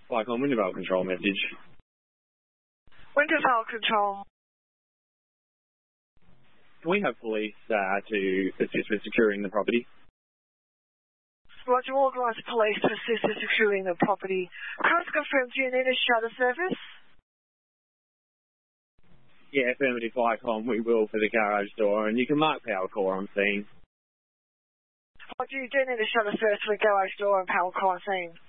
Flycom Wintervale control message. Wintervale control. Can we have police to assist with securing the property? Roger, organise police to assist with securing the property. Can I confirm, do you need a shutter service? Yeah, affirmative Flycom, we will for the garage door, and you can mark power core on scene. Roger, you do need a shutter service for the garage door and power core on scene.